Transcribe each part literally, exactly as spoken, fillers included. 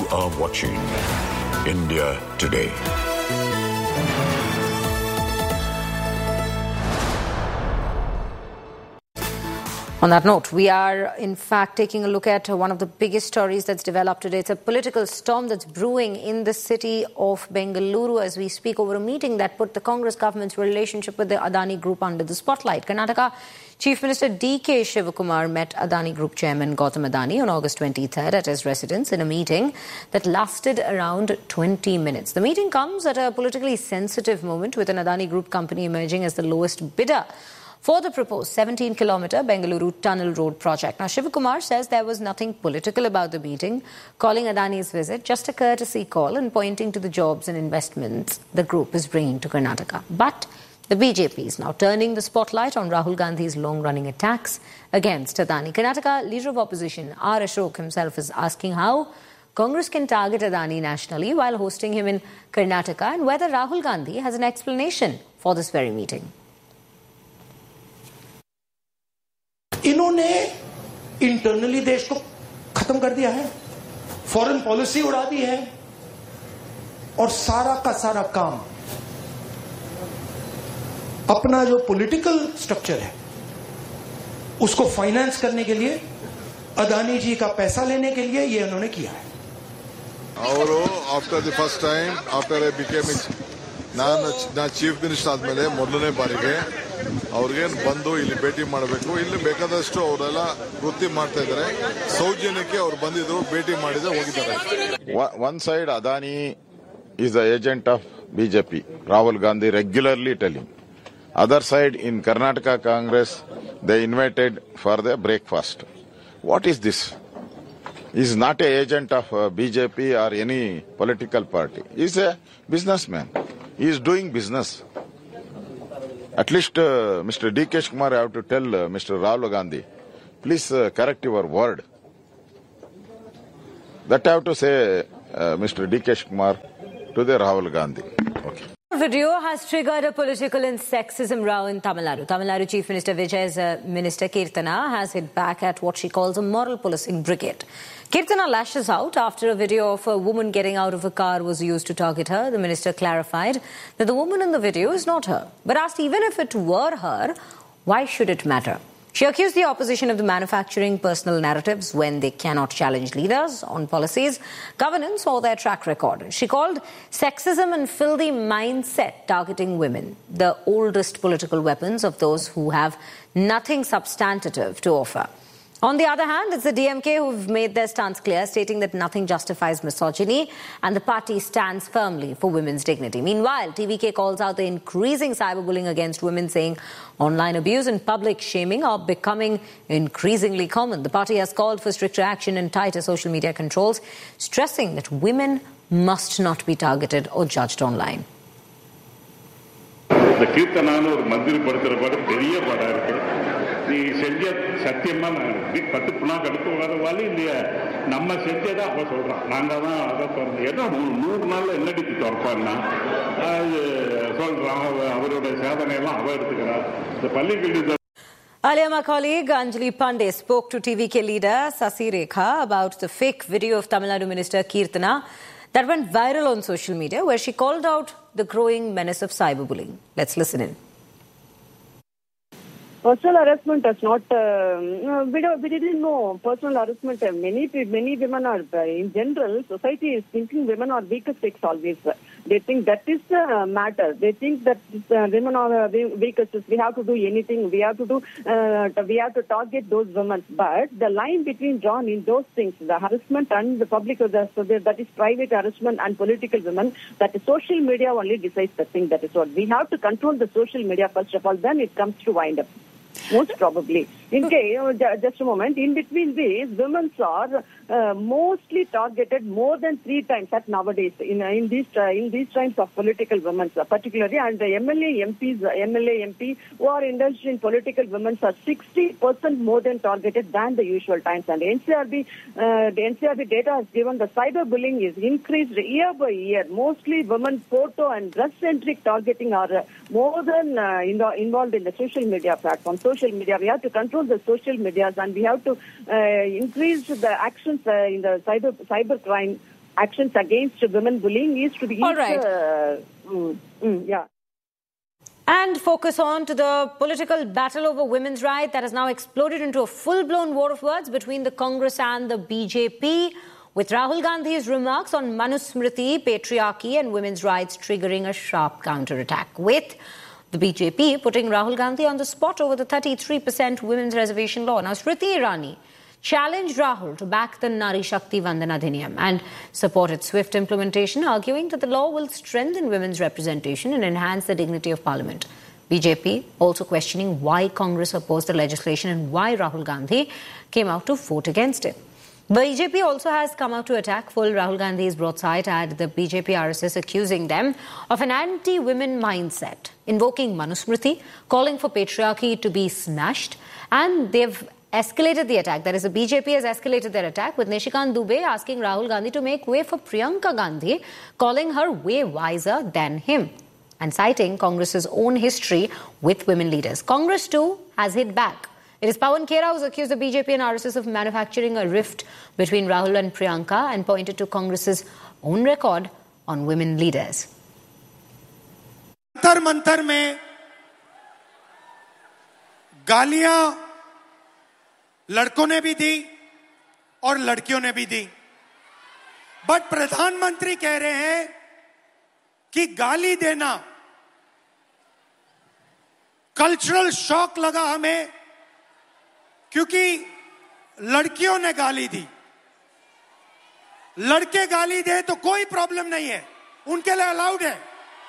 are watching India Today. On that note, we are in fact taking a look at one of the biggest stories that's developed today. It's a political storm that's brewing in the city of Bengaluru as we speak over a meeting that put the Congress government's relationship with the Adani Group under the spotlight. Karnataka Chief Minister D K Shivakumar met Adani Group Chairman Gautam Adani on August twenty-third at his residence in a meeting that lasted around twenty minutes. The meeting comes at a politically sensitive moment with an Adani Group company emerging as the lowest bidder for the proposed seventeen kilometre Bengaluru Tunnel Road project. Now, Shivakumar says there was nothing political about the meeting, calling Adani's visit just a courtesy call and pointing to the jobs and investments the group is bringing to Karnataka. But the B J P is now turning the spotlight on Rahul Gandhi's long-running attacks against Adani. Karnataka Leader of Opposition R. Ashok himself is asking how Congress can target Adani nationally while hosting him in Karnataka and whether Rahul Gandhi has an explanation for this very meeting. इन्होंने internally देश को खत्म कर दिया है, foreign policy उड़ा दी है और सारा का सारा काम अपना जो पॉलिटिकल स्ट्रक्चर है उसको फाइनेंस करने के लिए अदानी जी का पैसा लेने के लिए ये उन्होंने किया है. और after the first time after I became ನಾನು ನಾ ಚೀಫ್ ಮಿನಿಸ್ಟರ್ ಆದ್ಮೇಲೆ ಮೊದಲನೇ ಬಾರಿಗೆ ಅವ್ರಿಗೇನು ಬಂದು ಇಲ್ಲಿ ಭೇಟಿ ಮಾಡಬೇಕು, ಇಲ್ಲಿ ಬೇಕಾದಷ್ಟು ಅವರೆಲ್ಲ ವೃತ್ತಿ ಮಾಡ್ತಾ ಇದ್ದಾರೆ, ಸೌಜನ್ಯಕ್ಕೆ ಅವ್ರು ಬಂದಿದ್ರು, ಭೇಟಿ ಮಾಡಿದ್ರೆ ಹೋಗಿದ್ದಾರೆ. One side Adani is the agent of BJP, Rahul Gandhi regularly telling. Other side in Karnataka Congress they invited for the breakfast. What is this? He is not an agent of uh, B J P or any political party. He is a businessman. He is doing business. At least uh, Mister D K Shivakumar have to tell uh, Mister Rahul Gandhi, please uh, correct your word. That I have to say uh, Mister D K Shivakumar to the Rahul Gandhi. Okay. Video has triggered a political and sexism row in Tamil Nadu. Tamil Nadu Chief Minister Vijay's uh, Minister Keerthana has hit back at what she calls a moral policing brigade. Keerthana lashes out after a video of a woman getting out of a car was used to target her. The minister clarified that the woman in the video is not her, but asked even if it were her, why should it matter? She accused the opposition of the manufacturing personal narratives when they cannot challenge leaders on policies, governance or their track record. She called sexism and filthy mindset targeting women the oldest political weapons of those who have nothing substantive to offer. On the other hand, it's the D M K who've made their stance clear, stating that nothing justifies misogyny and the party stands firmly for women's dignity. Meanwhile, T V K calls out the increasing cyberbullying against women, saying online abuse and public shaming are becoming increasingly common. The party has called for stricter action and tighter social media controls, stressing that women must not be targeted or judged online. The Keerthana or Mandir Padra Peria Padar. நீ செஞ்ச சத்தியமா பத்து புண்ணாக்கு அடுத்து வர வாழி இல்லையா, நம்ம செஞ்சதான் அப்ப சொல்றான், நாங்க தான் அதை சொல்றோம். ஏன்னா நூறு நாள்ல என்னடித்து திறப்பான்னா அது சொல்றான், அவருடைய சாதனையெல்லாம் அவ எடுத்துக்கிறார். இந்த பள்ளிக்கல்வி. Earlier, my colleague Anjali Pandey spoke to T V K leader Sasi Rekha about the fake video of Tamil Nadu Minister Keerthana that went viral on social media, where she called out the growing menace of cyberbullying. Let's listen in. Personal harassment is not, uh, we, don't, we didn't know personal harassment. Many many women are, in general, society is thinking women are weakest sex always. They think that is the matter. They think that uh, women are uh, weakest. We have to do anything. We have to do, uh, we have to target those women. But the line between drawn in those things, the harassment and the public, the, so that is private harassment and political women, that is social media only decides the thing. That is what. We have to control the social media first of all, then it comes to wind up. Most probably. In case, just a moment, in between these, women are uh, mostly targeted more than three times at nowadays in, in these uh, in these times of political women, particularly, and the M L A M Ps, M L A M P who are indulged in political women are sixty percent more than targeted than the usual times. And N C R B, uh, the N C R B data has given the cyberbullying is increased year by year. Mostly women photo and dress-centric targeting are uh, more than uh, in the, involved in the social media platform. Social media, we have to control the social medias, and we have to uh, increase the actions uh, in the cyber cyber crime actions against women bullying is to be... All right. Uh, mm, mm, yeah. And focus on to the political battle over women's rights that has now exploded into a full-blown war of words between the Congress and the B J P, with Rahul Gandhi's remarks on Manusmriti, patriarchy and women's rights triggering a sharp counterattack, with the B J P putting Rahul Gandhi on the spot over the thirty-three percent women's reservation law. Now, Smriti Irani challenged Rahul to back the Nari Shakti Vandan Adhiniyam and support its swift implementation, arguing that the law will strengthen women's representation and enhance the dignity of Parliament. B J P also questioning why Congress opposed the legislation and why Rahul Gandhi came out to vote against it. B J P also has come out to attack full Rahul Gandhi's broadside at the B J P R S S, accusing them of an anti-women mindset, invoking Manusmriti, calling for patriarchy to be smashed, and they've escalated the attack. That is, the B J P has escalated their attack, with Nishikant Dubey asking Rahul Gandhi to make way for Priyanka Gandhi, calling her way wiser than him, and citing Congress's own history with women leaders. Congress too has hit back. It is Pawan Khera who's accused the B J P and R S S of manufacturing a rift between Rahul and Priyanka and pointed to Congress's own record on women leaders. Mantar Mantar में गालियां लड़कों ने भी दी और लड़कियों ने भी दी, but प्रधानमंत्री कह रहे हैं कि गाली देना कल्चरल शॉक लगा हमें, क्योंकि लड़कियों ने गाली दी। लड़के गाली दे तो कोई प्रॉब्लम नहीं है, उनके लिए अलाउड है,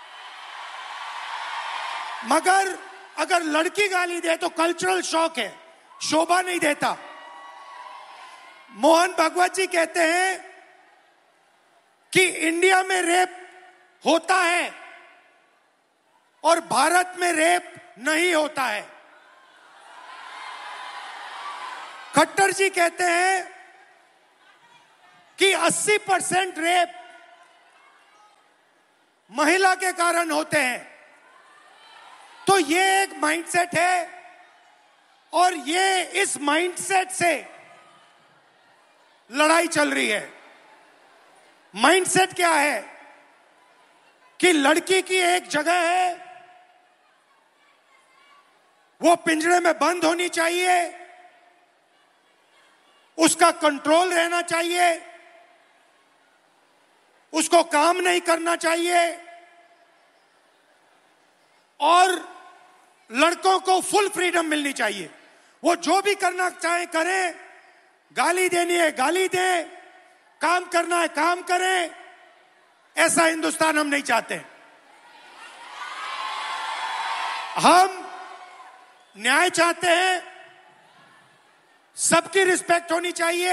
मगर अगर लड़की गाली दे तो कल्चरल शॉक है, शोभा नहीं देता। मोहन भागवत जी कहते हैं कि इंडिया में रेप होता है और भारत में रेप नहीं होता है। खट्टर जी कहते हैं कि अस्सी परसेंट रेप महिला के कारण होते हैं। तो ये एक माइंडसेट है और ये इस माइंडसेट से लड़ाई चल रही है। माइंडसेट क्या है कि लड़की की एक जगह है, वो पिंजरे में बंद होनी चाहिए, उसका कंट्रोल रहना चाहिए, उसको काम नहीं करना चाहिए, और लड़कों को फुल फ्रीडम मिलनी चाहिए। वो जो भी करना चाहे करें, गाली देनी है गाली दें, काम करना है काम करें। ऐसा हिंदुस्तान हम नहीं चाहते। हम न्याय चाहते हैं, सबकी रिस्पेक्ट होनी चाहिए,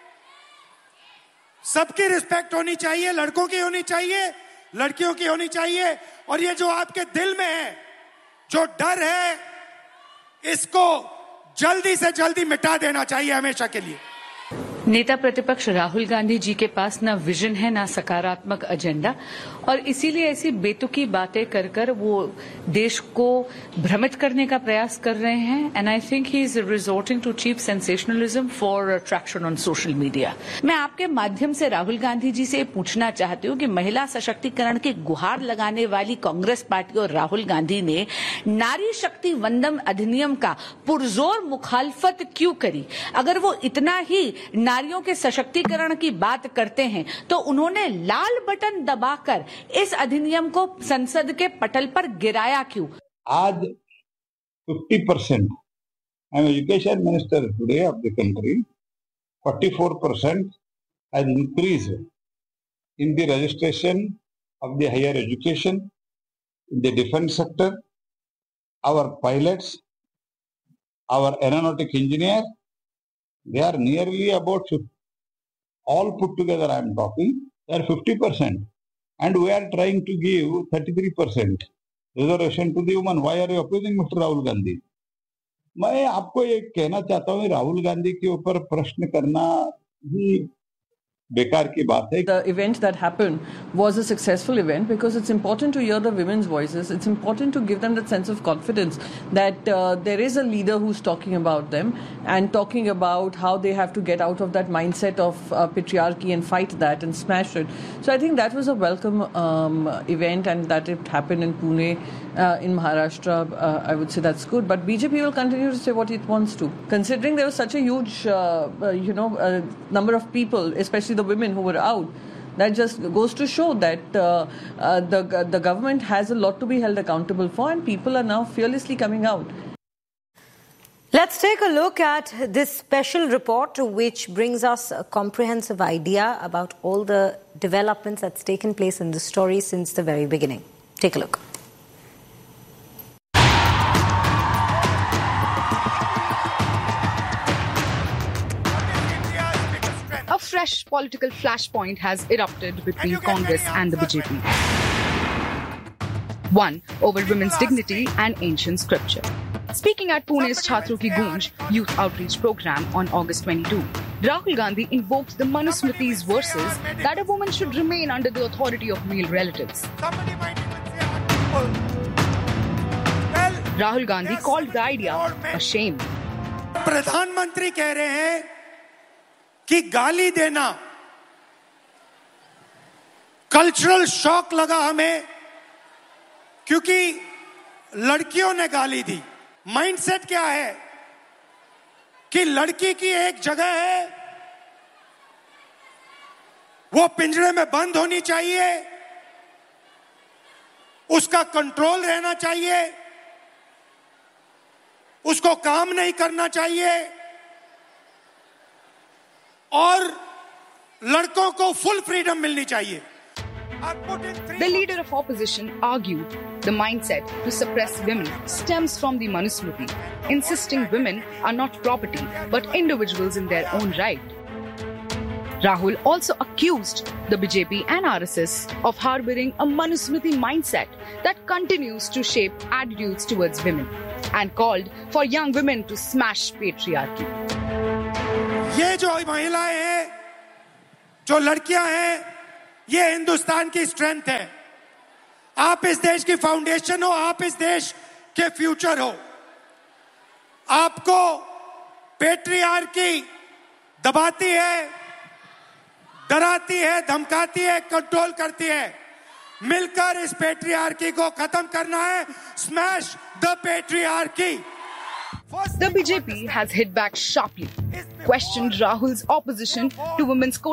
सबकी रिस्पेक्ट होनी चाहिए, लड़कों की होनी चाहिए, लड़कियों की होनी चाहिए। और ये जो आपके दिल में है, जो डर है, इसको जल्दी से जल्दी मिटा देना चाहिए हमेशा के लिए। नेता प्रतिपक्ष राहुल गांधी जी के पास ना विजन है ना सकारात्मक एजेंडा, और इसीलिए ऐसी बेतुकी बातें कर कर वो देश को भ्रमित करने का प्रयास कर रहे हैं। And I think he is resorting to cheap sensationalism for traction on social media. मैं आपके माध्यम से राहुल गांधी जी से पूछना चाहती हूँ कि महिला सशक्तिकरण की गुहार लगाने वाली कांग्रेस पार्टी और राहुल गांधी ने नारी शक्ति वंदन अधिनियम का पुरजोर मुखालफत क्यों करी? अगर वो इतना ही नारियों के सशक्तिकरण की बात करते हैं तो उन्होंने लाल बटन दबाकर इस अधिनियम को संसद के पटल पर गिराया क्यों? आज fifty percent, I am education minister today of the country, forty-four percent has increased in the registration of the higher education, in the defense sector, our pilots, our aeronautic engineer, they are nearly about all put together. I am talking, they are fifty percent, and we are trying to give thirty-three percent reservation to the women. Why are you opposing Mister Rahul Gandhi? मैं आपको ये कहना चाहता हूँ, राहुल गांधी के ऊपर प्रश्न करना ही बेकार की बात है. The event that happened was a successful event because it's important to hear the women's voices. It's important to give them that sense of confidence that uh, there is a leader who's talking about them and talking about how they have to get out of that mindset of uh, patriarchy and fight that and smash it. So I think that was a welcome um, event, and that it happened in Pune, uh, in Maharashtra. Uh, I would say that's good. But B J P will continue to say what it wants to. Considering there was such a huge, uh, uh, you know, uh, number of people, especially the women who were out, that just goes to show that uh, uh, the the government has a lot to be held accountable for, and people are now fearlessly coming out. Let's take a look at this special report, which brings us a comprehensive idea about all the developments that's taken place in the story since the very beginning. Take a look. A fresh political flashpoint has erupted between Congress and the B J P. One over women's dignity and ancient scripture. Speaking at Pune's Chhatro Ki Goonj youth outreach program on August twenty-second, Rahul Gandhi invoked the Manusmriti's verses that a woman should remain under the authority of male relatives. Rahul Gandhi called the idea a shame. प्रधानमंत्री कह रहे हैं कि गाली देना cultural shock लगा हमें, क्योंकि लड़कियों ने गाली दी. माइंडसेट क्या है कि लड़की की एक जगह है, वो पिंजरे में बंद होनी चाहिए, उसका कंट्रोल रहना चाहिए, उसको काम नहीं करना चाहिए, और लड़कों को फुल फ्रीडम मिलनी चाहिए. The leader of opposition argued the mindset to suppress women stems from the Manusmriti, insisting women are not property but individuals in their own right. Rahul also accused the B J P and R S S of harboring a Manusmriti mindset that continues to shape attitudes towards women, and called for young women to smash patriarchy. ये जो महिलाएं हैं, जो लड़कियां हैं, ये हिंदुस्तान की strength है. आप इस देश की फाउंडेशन हो, आप इस देश के फ्यूचर हो. आपको पेट्रियार्की दबाती है, डराती है, धमकाती है, कंट्रोल करती है. मिलकर इस पेट्रियार्की को खत्म करना है. Smash the patriarchy. The B J P has hit back sharply, questioned Rahul's opposition to women's